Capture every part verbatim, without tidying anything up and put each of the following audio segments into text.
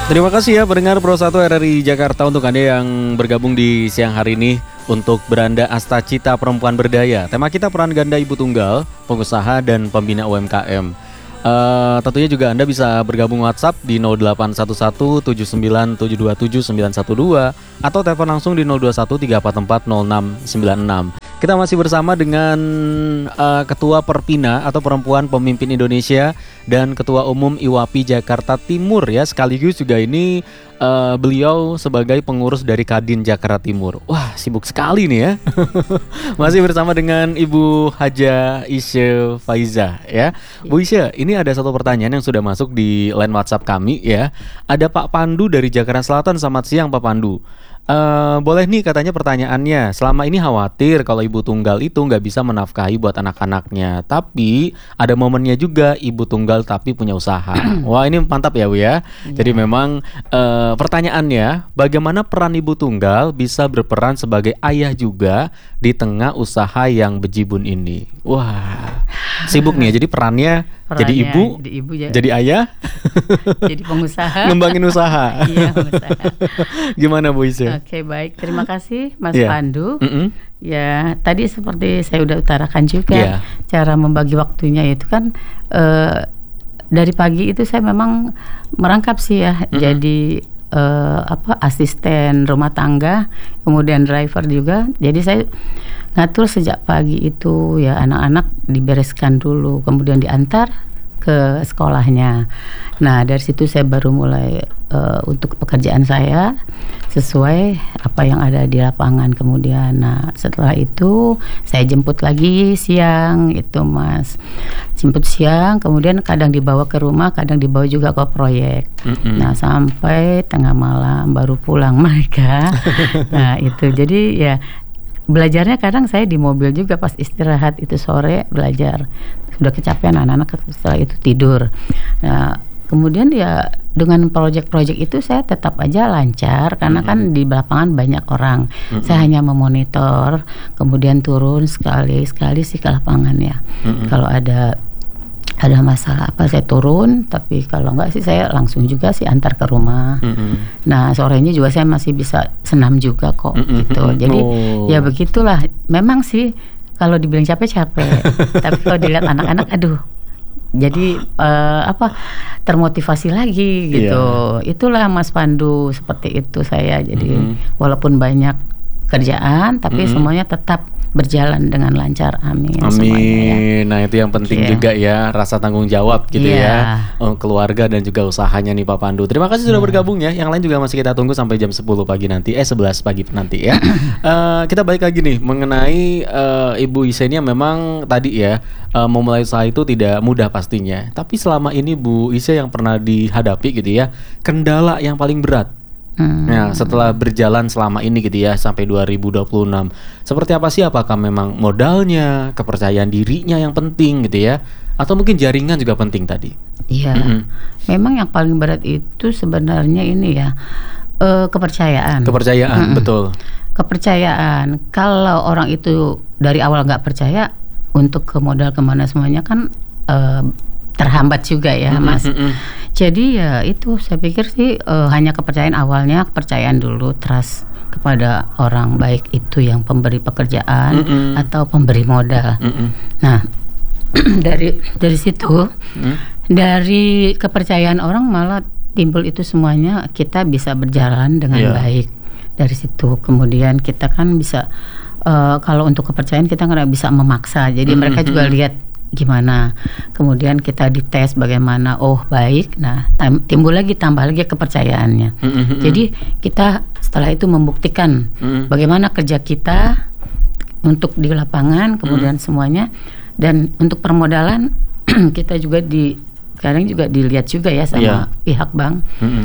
Terima kasih ya pendengar Pro satu R R I Jakarta untuk Anda yang bergabung di siang hari ini untuk Beranda Asta Cita Perempuan Berdaya. Tema kita peran ganda ibu tunggal, pengusaha dan pembina U M K M. Uh, tentunya juga Anda bisa bergabung WhatsApp di nol delapan satu satu tujuh sembilan tujuh dua tujuh sembilan satu dua atau telepon langsung di nol dua satu tiga empat empat nol enam sembilan enam. Kita masih bersama dengan uh, Ketua Perpina atau Perempuan Pemimpin Indonesia dan Ketua Umum I W A P I Jakarta Timur ya. Sekaligus juga ini uh, beliau sebagai pengurus dari Kadin Jakarta Timur. Wah, sibuk sekali nih ya. Masih bersama dengan Ibu Haja Isya Faiza ya. Bu Isya, ini ada satu pertanyaan yang sudah masuk di line WhatsApp kami ya. Ada Pak Pandu dari Jakarta Selatan. Selamat siang Pak Pandu. Uh, boleh nih katanya pertanyaannya, selama ini khawatir kalau ibu tunggal itu nggak bisa menafkahi buat anak-anaknya, tapi ada momennya juga ibu tunggal tapi punya usaha. Wah, ini mantap ya Bu ya. Yeah. Jadi memang uh, pertanyaannya, bagaimana peran ibu tunggal bisa berperan sebagai ayah juga di tengah usaha yang bejibun ini? Wah, sibuk nih ya, jadi perannya, perannya jadi ibu, jadi, ibu ya. Jadi ayah, jadi pengusaha, ngembangin usaha. Iya, pengusaha. Gimana Bu Isya? Oke, baik, terima kasih Mas yeah. Pandu. Mm-hmm. Ya, tadi seperti saya udah utarakan juga, yeah. cara membagi waktunya itu kan uh, dari pagi itu saya memang merangkap sih ya, mm-hmm. jadi uh, apa asisten rumah tangga, kemudian driver juga. Jadi saya ngatur sejak pagi itu ya, anak-anak dibereskan dulu, kemudian diantar ke sekolahnya. Nah, dari situ saya baru mulai uh, untuk pekerjaan saya sesuai apa yang ada di lapangan. Kemudian, nah setelah itu saya jemput lagi siang itu Mas, jemput siang, kemudian kadang dibawa ke rumah, kadang dibawa juga ke proyek. Mm-hmm. Nah sampai tengah malam baru pulang mereka. Nah itu jadi ya belajarnya kadang saya di mobil juga pas istirahat itu sore belajar. Sudah kecapean anak-anak setelah itu tidur. Nah, kemudian ya dengan proyek-proyek itu saya tetap aja lancar karena mm-hmm. kan di lapangan banyak orang. Mm-hmm. Saya hanya memonitor, kemudian turun sekali-sekali sih ke lapangan ya. Mm-hmm. Kalau ada ada masalah apa saya turun, tapi kalau enggak sih saya langsung juga sih antar ke rumah. Mm-hmm. Nah, sorenya juga saya masih bisa senam juga kok mm-hmm. gitu. Jadi oh. ya begitulah. Memang sih kalau dibilang capek-capek, tapi kalau dilihat anak-anak, aduh, jadi uh, apa termotivasi lagi gitu. Yeah. Itulah Mas Pandu, seperti itu saya. Jadi mm-hmm. walaupun banyak kerjaan, tapi mm-hmm. semuanya tetap berjalan dengan lancar. Amin. Amin. Semuanya, ya. Nah itu yang penting yeah. juga ya, rasa tanggung jawab gitu yeah. ya, keluarga dan juga usahanya nih Pak Pandu. Terima kasih sudah yeah. bergabung ya. Yang lain juga masih kita tunggu sampai jam sepuluh pagi nanti, eh sebelas pagi nanti ya. uh, kita balik lagi nih mengenai uh, Ibu Isya ini yang memang tadi ya uh, memulai usaha itu tidak mudah pastinya. Tapi selama ini Bu Isya yang pernah dihadapi gitu ya, kendala yang paling berat. Hmm. Nah, setelah berjalan selama ini gitu ya sampai dua ribu dua puluh enam, seperti apa sih? Apakah memang modalnya, kepercayaan dirinya yang penting gitu ya, atau mungkin jaringan juga penting tadi? Iya, mm-hmm. memang yang paling berat itu sebenarnya ini ya uh, kepercayaan. Kepercayaan, mm-hmm. betul. Kepercayaan. Kalau orang itu dari awal nggak percaya, untuk ke modal kemana semuanya kan uh, terhambat juga ya, mm-hmm. Mas. Jadi ya itu saya pikir sih uh, hanya kepercayaan awalnya, kepercayaan dulu, trust kepada orang, baik itu yang pemberi pekerjaan mm-hmm. atau pemberi modal. Mm-hmm. Nah dari dari situ mm-hmm. dari kepercayaan orang malah timbul itu semuanya, kita bisa berjalan dengan yeah. baik dari situ. Kemudian kita kan bisa uh, kalau untuk kepercayaan kita nggak bisa memaksa, jadi mm-hmm. mereka juga lihat gimana, kemudian kita dites bagaimana, oh baik, nah tam- timbul lagi tambah lagi kepercayaannya. Mm-hmm. Jadi kita setelah itu membuktikan mm-hmm. bagaimana kerja kita untuk di lapangan, kemudian mm-hmm. semuanya, dan untuk permodalan kita juga di kadang juga dilihat juga ya sama yeah. pihak bank. Mm-hmm.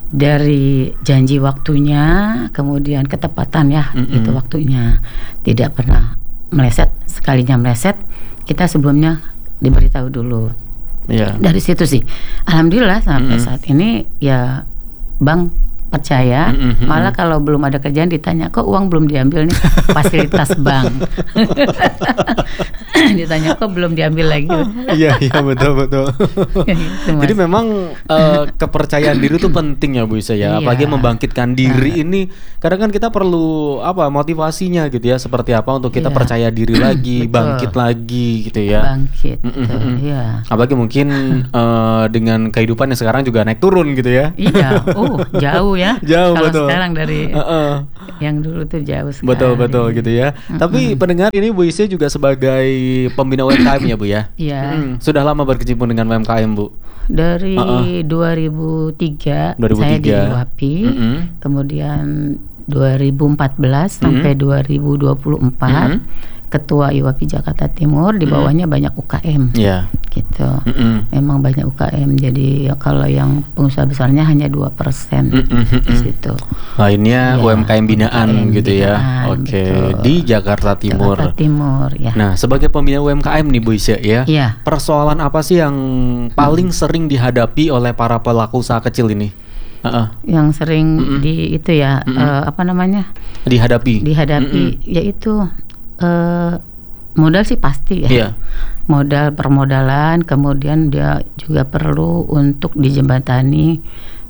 Dari janji waktunya, kemudian ketepatan ya, mm-hmm. itu waktunya tidak pernah meleset. Sekalinya meleset, kita sebelumnya diberitahu dulu. Yeah. Dari situ sih, alhamdulillah sampai mm-hmm. saat ini ya bank percaya. Mm-hmm. Malah kalau belum ada kerjaan ditanya, kok uang belum diambil nih, fasilitas bank. Ditanya kok belum diambil lagi. Iya iya betul betul. Gitu, Mas. Jadi memang uh, kepercayaan diri itu penting ya Bu Isa ya. Iya. Apalagi membangkitkan diri ini. Kadang kan kita perlu apa motivasinya gitu ya. Seperti apa untuk kita Iya. percaya diri lagi, Betul. bangkit lagi gitu ya. Bangkit. Mm, mm, tuh, mm, mm. Iya. Apalagi mungkin uh, dengan kehidupan yang sekarang juga naik turun gitu ya. Iya. Oh jauh ya. Jauh, Kalau betul. sekarang dari Uh-uh. yang dulu tuh jauh sekali. Betul betul gitu ya. Tapi pendengar ini Bu Isya juga sebagai pembina U M K M ya Bu ya. Iya. Hmm, sudah lama berkecimpung dengan U M K M Bu. Dari Uh-uh. dua ribu tiga dua ribu tiga. saya di I W A P I, Mm-mm. kemudian dua ribu empat belas sampai dua ribu dua puluh empat ketua I W A P I Jakarta Timur, di bawahnya banyak U K M. Ya. Gitu. Mm-mm. Memang banyak U K M. Jadi ya kalau yang pengusaha besarnya hanya dua persen Mm-mm. di situ. Lainnya Ya, U M K M binaan U M K M gitu ya. binaan, Oke, betul. di Jakarta Timur. Jakarta Timur ya. Nah, sebagai pembina U M K M nih Bu Isya ya. Iya. Persoalan apa sih yang paling sering dihadapi oleh para pelaku usaha kecil ini? Uh-uh. Yang sering di itu ya eh, apa namanya? Dihadapi. dihadapi yaitu eh, modal sih pasti ya. Iya. Modal permodalan, kemudian dia juga perlu untuk dijembatani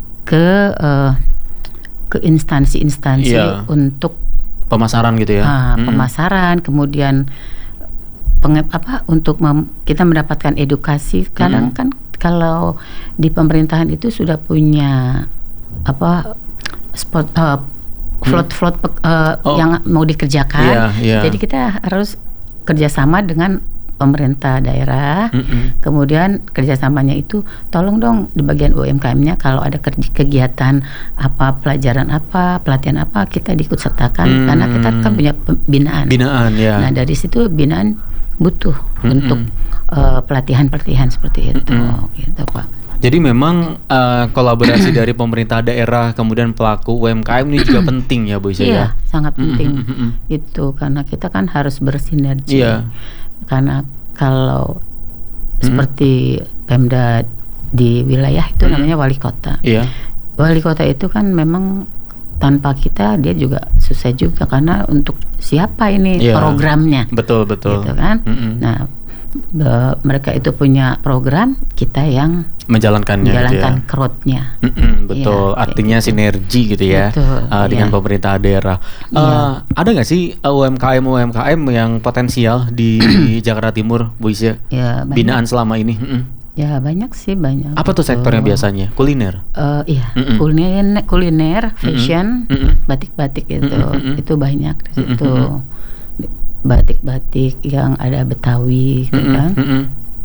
ke eh, ke instansi-instansi Iya. untuk Pemasaran gitu ya. ah, Mm-mm. pemasaran, kemudian penge- apa untuk mem- kita mendapatkan edukasi. Kadang kan kalau di pemerintahan itu sudah punya apa spot eh, float-float pe- eh, Oh. yang mau dikerjakan. Iya, iya. Jadi kita harus kerjasama dengan pemerintah daerah. Mm-mm. Kemudian kerjasamanya itu tolong dong di bagian U M K M-nya kalau ada kerj- kegiatan apa, pelajaran apa, pelatihan apa, kita diikut sertakan Hmm. karena kita kan punya pembinaan. Binaan ya. Nah dari situ binaan butuh Mm-mm. untuk eh, pelatihan-pelatihan seperti itu, Mm-mm. gitu Pak. Jadi memang uh, kolaborasi dari pemerintah daerah kemudian pelaku U M K M ini juga penting ya Bu Isya ya. Iya, sangat penting Mm, mm, mm, mm. itu karena kita kan harus bersinergi. Iya. Karena kalau seperti Pemda di wilayah itu namanya wali kota. Iya. Wali kota itu kan memang tanpa kita dia juga susah juga karena untuk siapa ini Iya. programnya, Betul betul. gitu kan. Mm-mm. Nah be- mereka itu punya program, kita yang Menjalankannya menjalankan gitu ya. crowd-nya. Mm-mm, betul, Iya, kayak artinya gitu. sinergi gitu ya. Betul, uh, dengan iya. pemerintah daerah. Uh, Iya. Ada nggak sih uh, U M K M U M K M yang potensial di Jakarta Timur, Bu Isya? Ya banyak, Binaan selama ini. Mm-mm. ya banyak sih banyak. Apa tuh sektornya biasanya? Kuliner. Eh, iya, Mm-mm. kuliner, kuliner, fashion, Mm-mm. batik-batik itu, Mm-mm, mm-mm. itu banyak di situ. Mm-mm. Batik-batik yang ada Betawi, gitu Mm-mm, kan. mm-mm.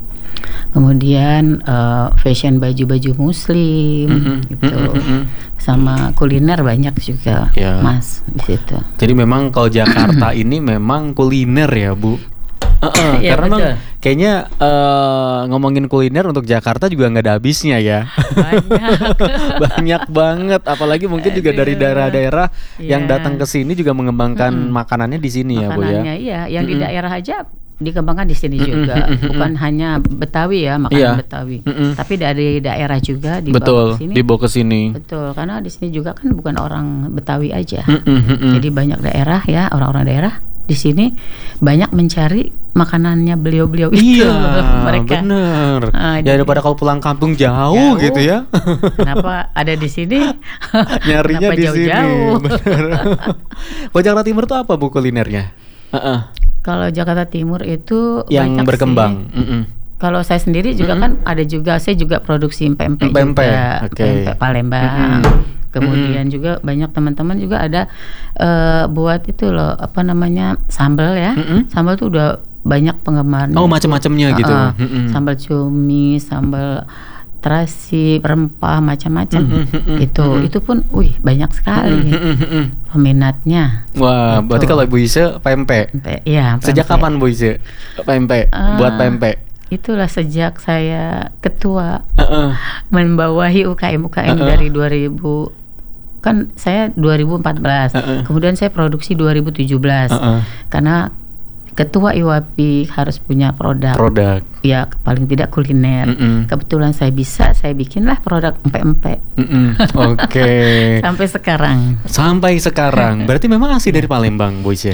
Kemudian eh, fashion baju-baju Muslim, Mm-mm, gitu. mm-mm, mm-mm. Sama kuliner banyak juga, Ya. Mas, di situ. Jadi memang kalau Jakarta ini memang kuliner ya Bu. Uh-uh, Iya, karena memang betul. kayaknya uh, ngomongin kuliner untuk Jakarta juga nggak ada habisnya ya. Banyak. Banyak banget, apalagi mungkin juga dari Aduh. daerah-daerah yang Iya. datang ke sini juga mengembangkan makanannya di sini ya Bu ya. Makanannya iya, yang di Mm-mm. daerah aja dikembangkan di sini Mm-mm, juga, mm-mm, bukan hanya Betawi ya, makanan Iya. Betawi, Mm-mm. tapi dari daerah juga dibawa Betul, ke sini. dibawa ke sini. Betul, karena di sini juga kan bukan orang Betawi aja. Mm-mm, mm-mm. Jadi banyak daerah ya, orang-orang daerah di sini banyak mencari makanannya beliau-beliau itu. Iya, Mereka bener. Ah, Ya jadi- daripada kalau pulang kampung jauh, Jauh. gitu ya. kenapa ada di sini? Nyarinya Kenapa di sini. jauh-jauh? Bener. Kalau Jakarta Timur tuh apa Bu kulinernya? Uh-uh. Kalau Jakarta Timur itu Yang banyak berkembang. sih. Mm-mm. Kalau saya sendiri juga kan ada juga, saya juga produksi pempek Pempek, juga, oke. pempek Palembang. Kemudian juga banyak teman-teman juga ada eh, buat itu loh, apa namanya, sambal ya. Mm-mm. Sambal tuh udah banyak penggemarnya. Oh, macam-macamnya gitu. Heeh. Mm-mm. Sambal cumi, sambal terasi, rempah macam-macam. Mm-mm, mm-mm, Itu mm-mm. itu pun, wih banyak sekali Mm-mm, mm-mm. peminatnya. Wah, Gitu. berarti kalau Bu Isya pempek. Pempek, iya. Sejak pempek. kapan Bu Isya pempek? Ah. Buat pempek? Itulah sejak saya ketua Uh-uh. membawahi U K M U K M Uh-uh. dari dua ribu, kan saya dua ribu empat belas, Uh-uh. kemudian saya produksi dua ribu tujuh belas. Uh-uh. Karena ketua I W A P I harus punya produk, Produk. ya paling tidak kuliner. Mm-mm. Kebetulan saya bisa, saya bikinlah produk empek-empek Mm-mm. Oke. sampai sekarang. Sampai sekarang. Berarti memang asli dari Palembang, Bu Isya?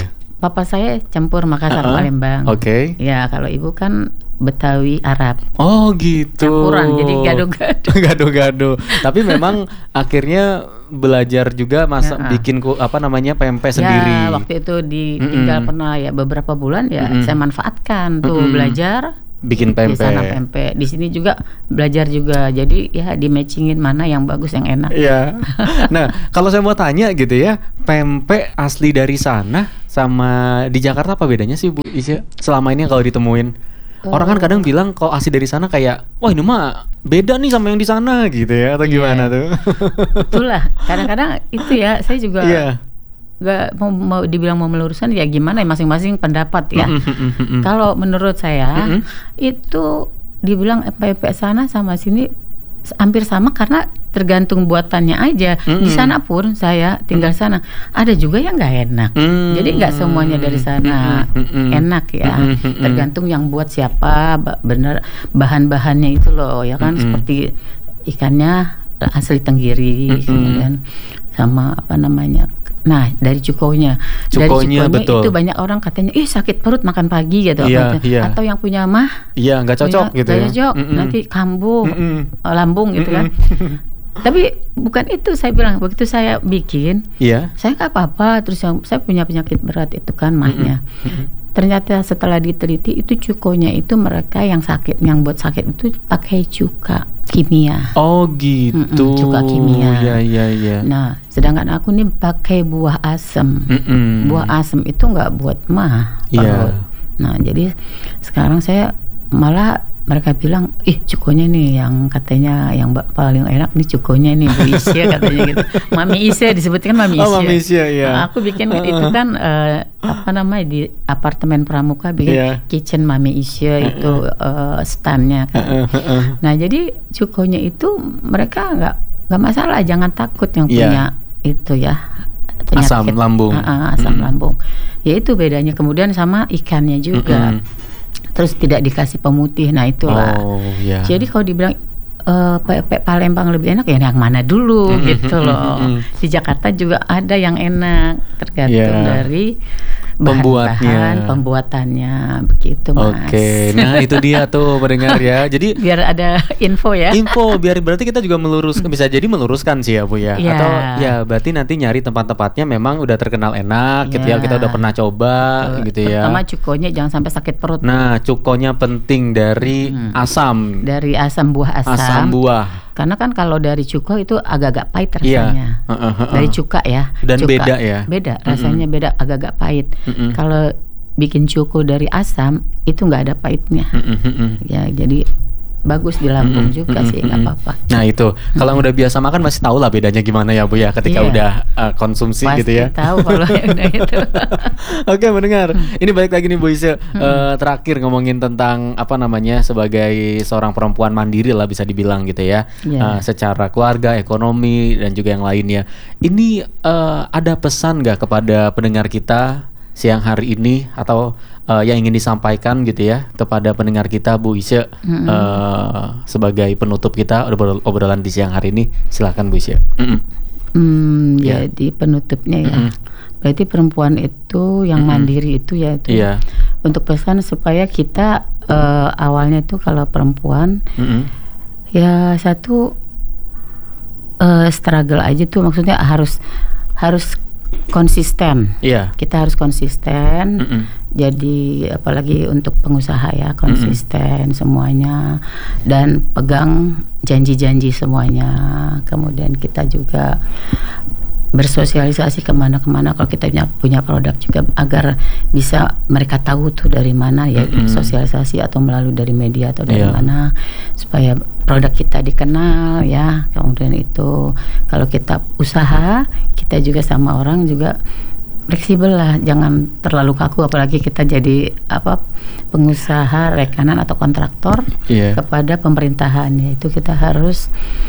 Bapak saya campur Makassar Uh-uh. Palembang. Oke. Ya, kalau ibu kan Betawi Arab. Oh gitu. Campuran, jadi gado-gado. Gado-gado. Tapi memang akhirnya belajar juga masa Ya. bikin ku, apa namanya pempek sendiri. Ya, waktu itu ditinggal Mm-mm. pernah ya beberapa bulan ya, Mm-mm. saya manfaatkan tuh Mm-mm. belajar Bikin di pempek. sana pempek. Di sini juga belajar juga. Jadi ya di matchingin mana yang bagus, yang enak. Iya. Nah, kalau saya mau tanya gitu ya, pempek asli dari sana sama di Jakarta apa bedanya sih Bu Isya? Selama ini kalau ditemuin orang kan kadang bilang kalau asli dari sana kayak, wah ini mah beda nih sama yang di sana gitu ya, atau Iya. gimana tuh? Itulah kadang-kadang itu ya saya juga Iya. nggak mau, mau dibilang mau meluruskan ya gimana ya, masing-masing pendapat ya. Kalau menurut saya Mm-mm. itu dibilang pempek sana sama sini hampir sama karena tergantung buatannya aja. Mm-mm. Di sana pun saya tinggal sana ada juga yang nggak enak. Mm. Jadi nggak semuanya dari sana Mm-mm. enak ya. Mm-mm. Tergantung yang buat siapa, ba- bener bahan-bahannya itu loh ya kan. Mm-mm. Seperti ikannya asli Tenggiri, Mm-mm. kemudian sama apa namanya. Nah, dari cukonya, dari Cukonya, cukonya betul. itu banyak orang katanya, ih sakit perut makan pagi gitu, Iya, apa- iya. atau yang punya mah, Iya, nggak cocok punya- gitu nggak ya. cocok, Mm-mm. nanti kambuh, Mm-mm. eh, lambung gitu kan. Tapi bukan itu saya bilang, begitu saya bikin, Iya. saya nggak apa-apa. Terus yang saya punya penyakit berat itu kan mahnya. Ternyata setelah diteliti itu cukonya itu mereka yang sakit, yang buat sakit itu pakai cuka kimia. Oh gitu. Mm-mm, cuka kimia. Iya, iya, iya. Nah, sedangkan aku nih pakai buah asem. Mm-mm. Buah asem itu nggak buat mah Iya. perut. Nah, jadi sekarang saya malah mereka bilang, ih cukonya nih yang katanya yang ba- paling enak nih cukonya nih Bu Isya katanya gitu. Mami Isya disebutkan Mami Isya. Oh, Mami Isya, iya. Nah, aku bikin itu kan eh, apa namanya di apartemen Pramuka bikin Iya. kitchen Mami Isya itu eh, standnya kan. Nah, jadi cukonya itu mereka nggak nggak masalah, jangan takut yang Iya. punya itu ya. penyakit. Asam lambung. Ah, ah, asam Mm-mm. lambung. Ya itu bedanya. Kemudian sama ikannya juga. Mm-mm. Terus tidak dikasih pemutih. Nah itulah. Oh iya. Jadi kalau dibilang eh, pempek Palembang lebih enak ya yang mana dulu Mm-mm, gitu loh. mm-mm. Di Jakarta juga ada yang enak tergantung Yeah. dari Pembuatnya. bahan-bahan pembuatannya begitu Mas. Oke, nah itu dia tuh pendengar ya. Jadi Biar ada info ya. info biar berarti kita juga meluruskan, bisa jadi meluruskan sih ya Bu ya. Iya. Atau ya berarti nanti nyari tempat-tempatnya memang udah terkenal enak gitu ya. Iya. Kita udah pernah coba Betul. gitu ya. Terutama cukonya jangan sampai sakit perut. Nah, cukonya penting dari Hmm. asam. Dari asam buah asam. Asam buah. Karena kan kalau dari cuko itu agak-agak pahit Iya. rasanya. Heeh, heeh. Dari cuka ya. Dan Cuka. beda ya? Beda, rasanya beda, agak-agak pahit. Mm-mm. Kalau bikin cuko dari asam itu nggak ada pahitnya. Mm-mm, mm-mm. Ya, jadi bagus di lambung Mm-mm, juga mm-mm, sih, nggak mm-mm. apa-apa. Nah itu, kalau yang udah biasa makan masih tahu lah bedanya gimana ya Bu ya, ketika Iya. udah uh, konsumsi Pasti gitu ya. tahu kalau yang udah itu. Oke mendengar, ini balik lagi nih Bu Isya. Eh, terakhir ngomongin tentang apa namanya sebagai seorang perempuan mandiri lah bisa dibilang gitu ya. Eh, Iya. secara keluarga, ekonomi dan juga yang lainnya. Ini eh, ada pesan nggak kepada pendengar kita siang hari ini atau eh, yang ingin disampaikan gitu ya kepada pendengar kita Bu Isya eh, sebagai penutup kita obrol- obrolan di siang hari ini, silakan Bu Isya. Mm-mm. Hmm, Ya. jadi penutupnya ya. Mm-mm. Berarti perempuan itu yang Mm-mm. mandiri itu ya itu. Iya. Untuk pesan supaya kita eh, awalnya itu kalau perempuan Mm-mm. ya satu eh, struggle aja tuh, maksudnya harus harus konsisten. Iya. Kita harus konsisten. Mm-mm. Jadi apalagi untuk pengusaha ya, konsisten semuanya dan pegang janji-janji semuanya. Kemudian kita juga bersosialisasi kemana-kemana kalau kita punya, punya produk juga agar bisa mereka tahu tuh dari mana ya, Mm-mm. sosialisasi atau melalui dari media atau dari Iya. mana supaya produk kita dikenal ya. Kemudian itu kalau kita usaha kita juga sama orang juga fleksibel lah, jangan terlalu kaku, apalagi kita jadi apa pengusaha rekanan atau kontraktor Iya. kepada pemerintahan ya, itu kita harus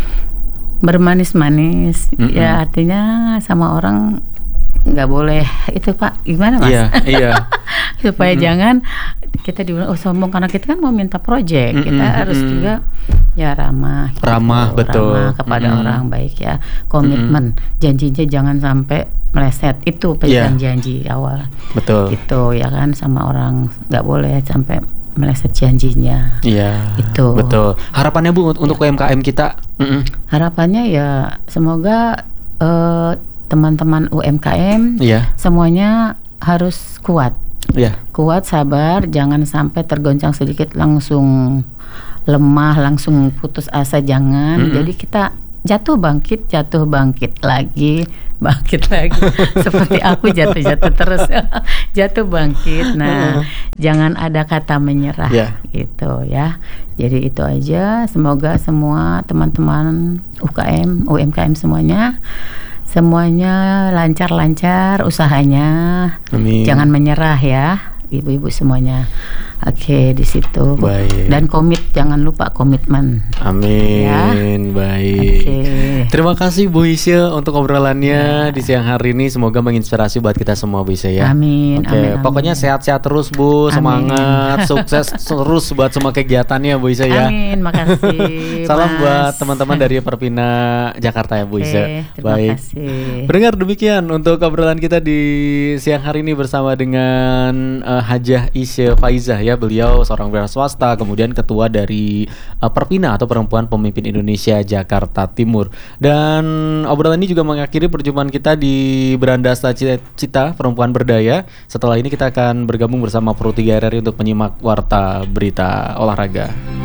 bermanis-manis. Mm-mm. Ya artinya sama orang nggak boleh itu Pak, gimana Mas? Iya, iya. supaya Mm-mm. jangan kita dibilang oh sombong karena kita kan mau minta proyek. Mm-mm, Kita harus mm-mm. juga ya ramah, gitu. Ramah, betul. Ramah kepada Mm-mm. orang baik ya. Komitmen, janjinya jangan sampai meleset. Itu pegang Yeah. janji awal. Betul. Itu ya kan sama orang nggak boleh sampai meleset janjinya. Iya. Itu. Betul. Harapannya Bu untuk U M K M kita. Mm-mm. Harapannya ya semoga eh, teman-teman U M K M Iya. semuanya harus kuat. Iya. Kuat, sabar, jangan sampai tergoncang sedikit langsung lemah, langsung putus asa, jangan. Mm-mm. Jadi kita jatuh bangkit, jatuh bangkit lagi, bangkit lagi. Seperti aku jatuh-jatuh terus, jatuh bangkit. Nah, jangan ada kata menyerah, Yeah. gitu ya. Jadi itu aja. Semoga semua teman-teman U K M, U M K M semuanya. Semuanya lancar-lancar usahanya, Amin. jangan menyerah ya, ibu-ibu semuanya. Oke, di situ. Baik. Dan komit, jangan lupa komitmen. Amin. Ya. Baik. Oke. Terima kasih Bu Isya untuk obrolannya di siang hari ini. Semoga menginspirasi buat kita semua Bu Isya ya. Amin, Oke, amin, amin. pokoknya sehat-sehat terus Bu, Amin. semangat, sukses terus buat semua kegiatannya Bu Isya ya. Amin, makasih. Salam Mas. buat teman-teman dari Perpina Jakarta ya Bu Oke, Isya. terima Baik. kasih. Pendengar, demikian untuk obrolan kita di siang hari ini bersama dengan uh, Hajah Isya Faizah ya. Beliau seorang wira swasta, kemudian ketua dari uh, Perpina atau Perempuan Pemimpin Indonesia Jakarta Timur. Dan obrolan ini juga mengakhiri perjumpaan kita di Beranda Astacita Perempuan Berdaya. Setelah ini kita akan bergabung bersama Pro tiga R R I untuk menyimak warta berita olahraga.